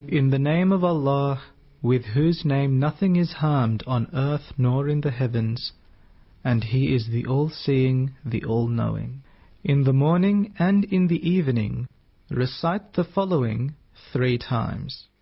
In the name of Allah, with whose name nothing is harmed on earth nor in the heavens, and He is the all-seeing, the all-knowing. In the morning and in the evening, recite the following 3 times.